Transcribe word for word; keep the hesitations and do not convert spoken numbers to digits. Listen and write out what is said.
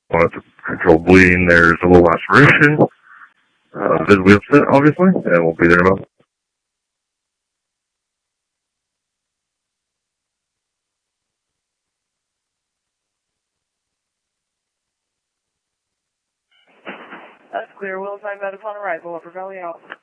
Want to control bleeding, there's a little laceration, uh, visibly upset, obviously, and we'll be there in about. That's clear. Will time that upon arrival. Upper Valley out.